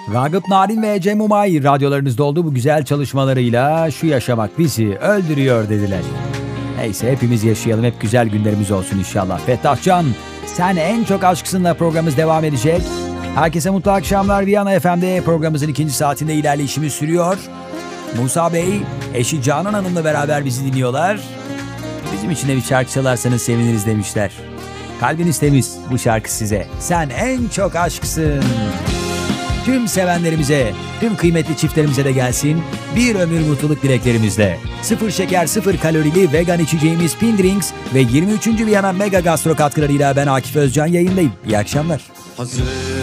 Ragıp Narin ve Cem Umay radyolarınızda olduğu bu güzel çalışmalarıyla şu yaşamak bizi öldürüyor dediler. Neyse hepimiz yaşayalım, hep güzel günlerimiz olsun inşallah. Fettah Can, sen en çok aşksınla programımız devam edecek. Herkese mutlu akşamlar. Viyana FM'de programımızın 2. saatinde ilerleyişimiz sürüyor. Musa Bey, eşi Canan Hanım'la beraber bizi dinliyorlar. Bizim için de bir şarkı çalarsanız seviniriz demişler. Kalbiniz temiz, bu şarkı size. Sen en çok aşksın. Tüm sevenlerimize, tüm kıymetli çiftlerimize de gelsin. Bir ömür mutluluk dileklerimizle. 0 şeker, 0 kalorili vegan içeceğimiz Pin Drinks ve 23. Viyana Mega Gastro katkılarıyla ben Akif Özcan yayındayım. İyi akşamlar. Hazır.